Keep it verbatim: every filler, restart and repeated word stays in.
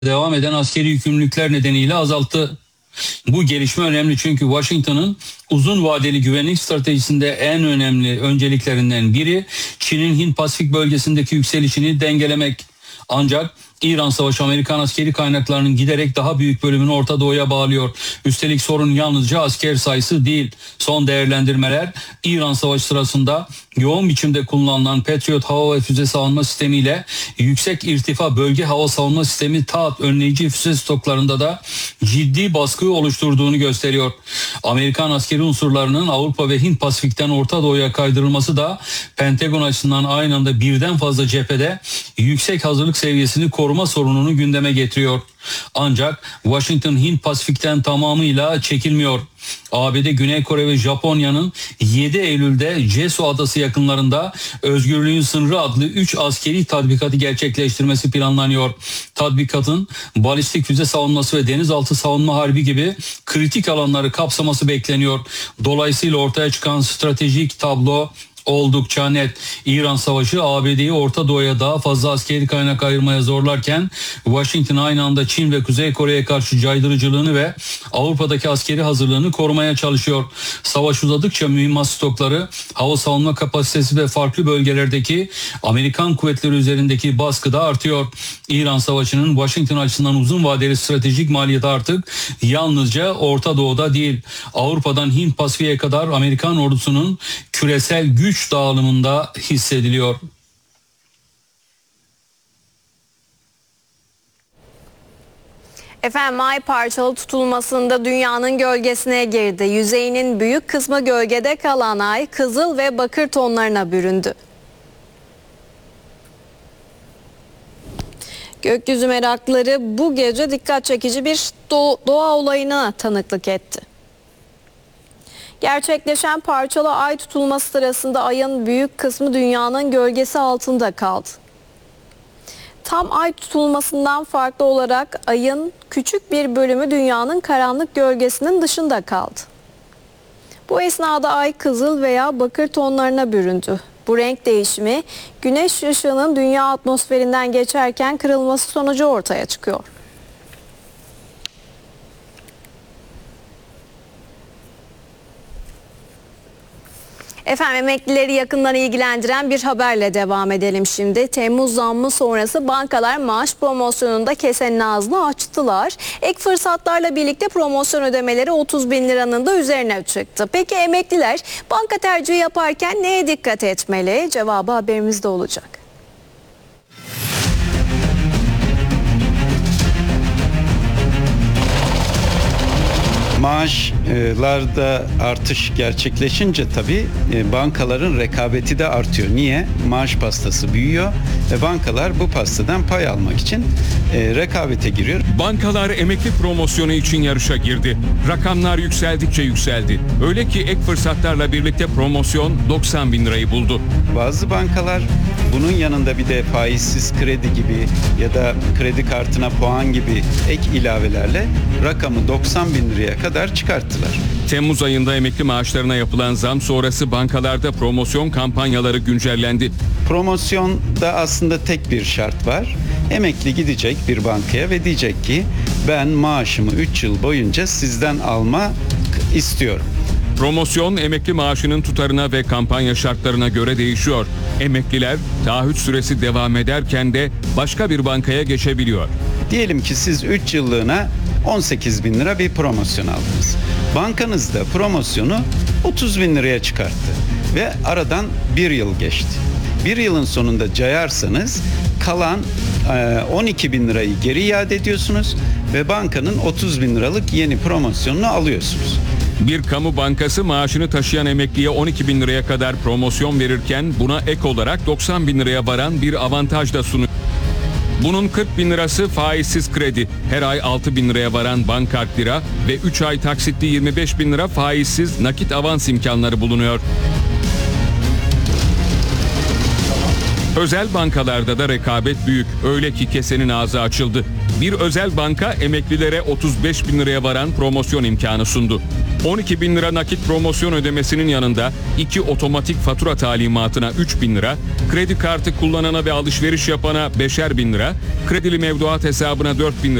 devam eden askeri yükümlülükler nedeniyle azalttı. Bu gelişme önemli çünkü Washington'ın uzun vadeli güvenlik stratejisinde en önemli önceliklerinden biri Çin'in Hint-Pasifik bölgesindeki yükselişini dengelemek. Ancak İran Savaşı Amerikan askeri kaynaklarının giderek daha büyük bölümünü Orta Doğu'ya bağlıyor. Üstelik sorun yalnızca asker sayısı değil. Son değerlendirmeler İran Savaşı sırasında yoğun biçimde kullanılan Patriot hava ve füze savunma sistemiyle yüksek irtifa bölge hava savunma sistemi THAAD önleyici füze stoklarında da ciddi baskı oluşturduğunu gösteriyor. Amerikan askeri unsurlarının Avrupa ve Hint Pasifik'ten Orta Doğu'ya kaydırılması da Pentagon açısından aynı anda birden fazla cephede yüksek hazırlık seviyesini koruma sorununu gündeme getiriyor. Ancak Washington Hint Pasifik'ten tamamıyla çekilmiyor. A B D, Güney Kore ve Japonya'nın yedi Eylül'de Jesu Adası yakınlarında Özgürlüğün Sınırı adlı üç askeri tatbikatı gerçekleştirmesi planlanıyor. Tatbikatın balistik füze savunması ve denizaltı savunma harbi gibi kritik alanları kapsaması bekleniyor. Dolayısıyla ortaya çıkan stratejik tablo oldukça net. İran Savaşı A B D'yi Orta Doğu'ya daha fazla askeri kaynak ayırmaya zorlarken Washington aynı anda Çin ve Kuzey Kore'ye karşı caydırıcılığını ve Avrupa'daki askeri hazırlığını korumaya çalışıyor. Savaş uzadıkça mühimmat stokları, hava savunma kapasitesi ve farklı bölgelerdeki Amerikan kuvvetleri üzerindeki baskı da artıyor. İran Savaşı'nın Washington açısından uzun vadeli stratejik maliyeti artık yalnızca Orta Doğu'da değil, Avrupa'dan Hint Pasifik'e kadar Amerikan ordusunun küresel güç güç dağılımında hissediliyor. Efendim, ay parçalı tutulmasında dünyanın gölgesine girdi. Yüzeyinin büyük kısmı gölgede kalan ay kızıl ve bakır tonlarına büründü. Gökyüzü merakları bu gece dikkat çekici bir doğa olayına tanıklık etti. Gerçekleşen parçalı ay tutulması sırasında ayın büyük kısmı dünyanın gölgesi altında kaldı. Tam ay tutulmasından farklı olarak ayın küçük bir bölümü dünyanın karanlık gölgesinin dışında kaldı. Bu esnada ay kızıl veya bakır tonlarına büründü. Bu renk değişimi güneş ışığının dünya atmosferinden geçerken kırılması sonucu ortaya çıkıyor. Efendim, emeklileri yakından ilgilendiren bir haberle devam edelim şimdi. Temmuz zammı sonrası bankalar maaş promosyonunda kesenin ağzını açtılar. Ek fırsatlarla birlikte promosyon ödemeleri otuz bin liranın da üzerine çıktı. Peki emekliler banka tercihi yaparken neye dikkat etmeli? Cevabı haberimizde olacak. Maaşlarda artış gerçekleşince tabii bankaların rekabeti de artıyor. Niye? Maaş pastası büyüyor ve bankalar bu pastadan pay almak için rekabete giriyor. Bankalar emekli promosyonu için yarışa girdi. Rakamlar yükseldikçe yükseldi. Öyle ki ek fırsatlarla birlikte promosyon doksan bin lirayı buldu. Bazı bankalar bunun yanında bir de faizsiz kredi gibi ya da kredi kartına puan gibi ek ilavelerle rakamı doksan bin liraya kadar çıkarttılar. Temmuz ayında emekli maaşlarına yapılan zam sonrası bankalarda promosyon kampanyaları güncellendi. Promosyonda aslında tek bir şart var. Emekli gidecek bir bankaya ve diyecek ki ben maaşımı üç yıl boyunca sizden almak istiyorum. Promosyon emekli maaşının tutarına ve kampanya şartlarına göre değişiyor. Emekliler taahhüt süresi devam ederken de başka bir bankaya geçebiliyor. Diyelim ki siz üç yıllığına on sekiz bin lira bir promosyon aldınız. Bankanız da promosyonu otuz bin liraya çıkarttı ve aradan bir yıl geçti. Bir yılın sonunda cayarsanız kalan on iki bin lirayı geri iade ediyorsunuz ve bankanın otuz bin liralık yeni promosyonunu alıyorsunuz. Bir kamu bankası maaşını taşıyan emekliye on iki bin liraya kadar promosyon verirken buna ek olarak doksan bin liraya varan bir avantaj da sunuyor. Bunun kırk bin lirası faizsiz kredi, her ay altı bin liraya varan bankart lira ve üç ay taksitli yirmi beş bin lira faizsiz nakit avans imkanları bulunuyor. Özel bankalarda da rekabet büyük. Öyle ki kesenin ağzı açıldı. Bir özel banka emeklilere otuz beş bin liraya varan promosyon imkanı sundu. on iki bin lira nakit promosyon ödemesinin yanında iki otomatik fatura talimatına üç bin lira, kredi kartı kullanana ve alışveriş yapana beşer bin lira, kredili mevduat hesabına dört bin lira